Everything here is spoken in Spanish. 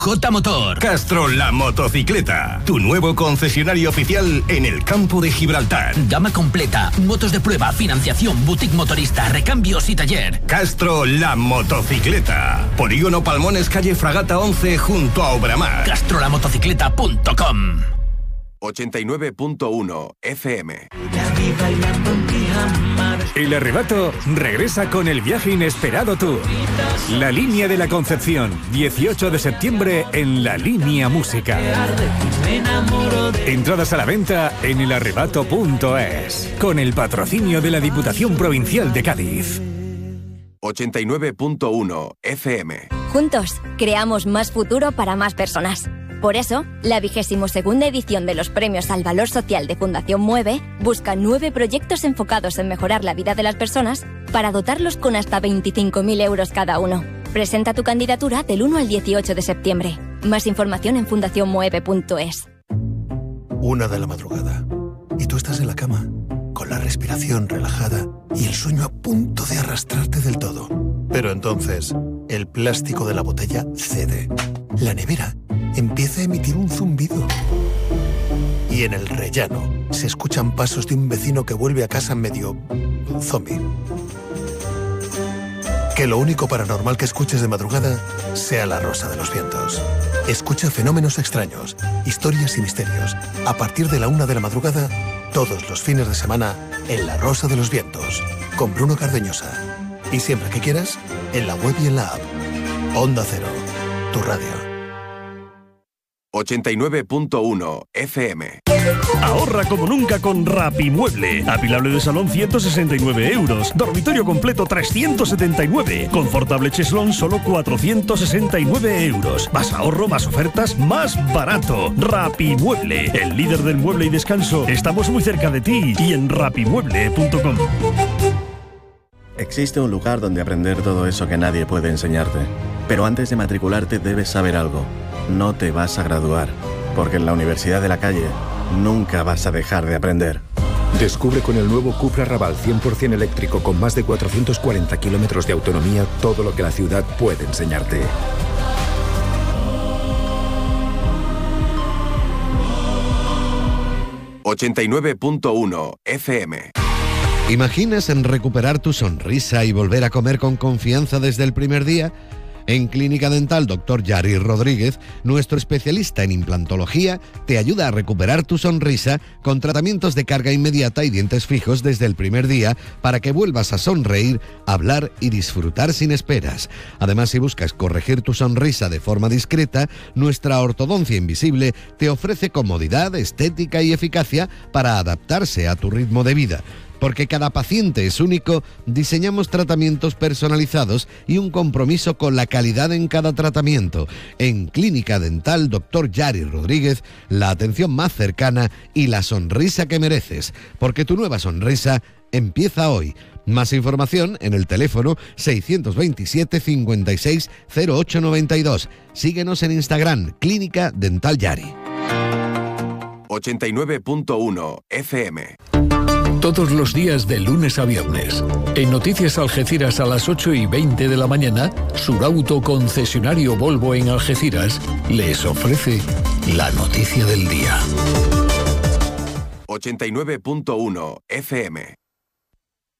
J Motor. Castro la motocicleta. Tu nuevo concesionario oficial en el campo de Gibraltar. Gama completa. Motos de prueba, financiación, boutique motorista, recambios y taller. Castro la motocicleta. Polígono Palmones, calle Fragata 11, junto a Obramar. Castrolamotocicleta.com. 89.1 FM. El Arrebato regresa con el viaje inesperado Tour. La Línea de la Concepción, 18 de septiembre en La Línea Música. Entradas a la venta en elarrebato.es, con el patrocinio de la Diputación Provincial de Cádiz. 89.1 FM. Juntos, creamos más futuro para más personas. Por eso, la 22ª edición de los Premios al Valor Social de Fundación Mueve busca 9 proyectos enfocados en mejorar la vida de las personas para dotarlos con hasta 25.000 euros cada uno. Presenta tu candidatura del 1 al 18 de septiembre. Más información en fundacionmueve.es. 1 de la madrugada. Y tú estás en la cama, con la respiración relajada y el sueño a punto de arrastrarte del todo. Pero entonces, el plástico de la botella cede. La nevera empieza a emitir un zumbido. Y en el rellano se escuchan pasos de un vecino que vuelve a casa medio zombie. Que lo único paranormal que escuches de madrugada sea la Rosa de los Vientos. Escucha fenómenos extraños, historias y misterios. A partir de la 1 de la madrugada, todos los fines de semana, en La Rosa de los Vientos, con Bruno Cardeñosa. Y siempre que quieras, en la web y en la app. Onda Cero, tu radio. 89.1 FM. Ahorra como nunca con Rapimueble. Apilable de salón 169 euros. Dormitorio completo 379. Confortable cheslón solo 469 euros. Más ahorro, más ofertas, más barato. Rapimueble, el líder del mueble y descanso. Estamos muy cerca de ti y en rapimueble.com. Existe un lugar donde aprender todo eso que nadie puede enseñarte. Pero antes de matricularte debes saber algo. No te vas a graduar, porque en la Universidad de la Calle nunca vas a dejar de aprender. Descubre con el nuevo Cupra Raval 100% eléctrico con más de 440 kilómetros de autonomía todo lo que la ciudad puede enseñarte. ...89.1 FM. ¿Imaginas en recuperar tu sonrisa y volver a comer con confianza desde el primer día? En Clínica Dental Dr. Yari Rodríguez, nuestro especialista en implantología, te ayuda a recuperar tu sonrisa con tratamientos de carga inmediata y dientes fijos desde el primer día para que vuelvas a sonreír, hablar y disfrutar sin esperas. Además, si buscas corregir tu sonrisa de forma discreta, nuestra ortodoncia invisible te ofrece comodidad, estética y eficacia para adaptarse a tu ritmo de vida. Porque cada paciente es único, diseñamos tratamientos personalizados y un compromiso con la calidad en cada tratamiento. En Clínica Dental Dr. Yari Rodríguez, la atención más cercana y la sonrisa que mereces. Porque tu nueva sonrisa empieza hoy. Más información en el teléfono 627 56 08 92. Síguenos en Instagram, Clínica Dental Yari. 89.1 FM. Todos los días de lunes a viernes. En Noticias Algeciras a las 8:20 de la mañana, Surauto, concesionario Volvo en Algeciras, les ofrece la noticia del día. 89.1 FM.